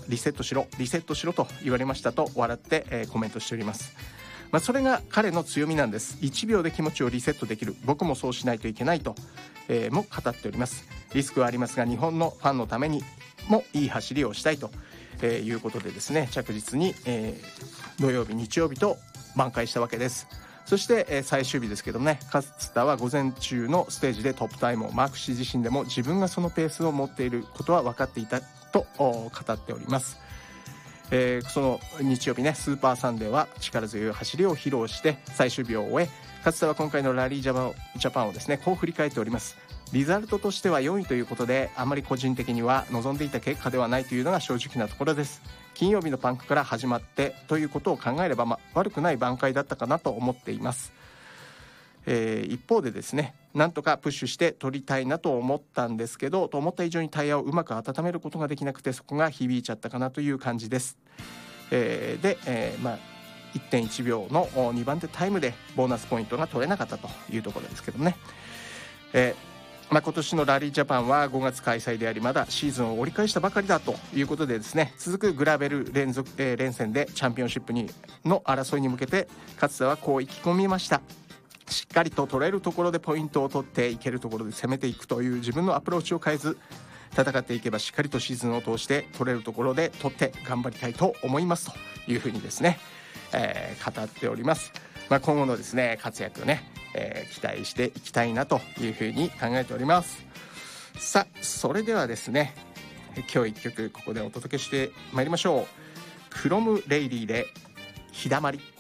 リセットしろと言われましたと笑って、コメントしております。それが彼の強みなんです。1秒で気持ちをリセットできる。僕もそうしないといけないと、も語っております。リスクはありますが日本のファンのためにもいい走りをしたいと、いうことでですね、着実に、土曜日日曜日と挽回したわけです。そして、最終日ですけどね、勝田は午前中のステージでトップタイムをマークし、自身でも自分がそのペースを持っていることは分かっていたと語っております。その日曜日ね、スーパーサンデーは力強い走りを披露して最終日を終え、勝田は今回のラリージャパンをですね、こう振り返っております。リザルトとしては4位ということで、あまり個人的には望んでいた結果ではないというのが正直なところです。金曜日のパンクから始まってということを考えれば、悪くない挽回だったかなと思っています。一方でですね、なんとかプッシュして取りたいなと思ったんですけど、思った以上にタイヤをうまく温めることができなくて、そこが響いちゃったかなという感じです。で、1.1 秒の2番手タイムでボーナスポイントが取れなかったというところですけどね。今年のラリージャパンは5月開催であり、まだシーズンを折り返したばかりだということでですね、続くグラベル連戦でチャンピオンシップの争いに向けて勝田はこう意気込みました。しっかりと取れるところでポイントを取って、いけるところで攻めていくという自分のアプローチを変えず戦っていけば、しっかりとシーズンを通して取れるところで取って頑張りたいと思いますというふうにですね、語っております。今後のですね活躍をね、期待していきたいなというふうに考えております。さあ、それではですね、今日一曲ここでお届けしてまいりましょう。クロムレイリーで日だまり。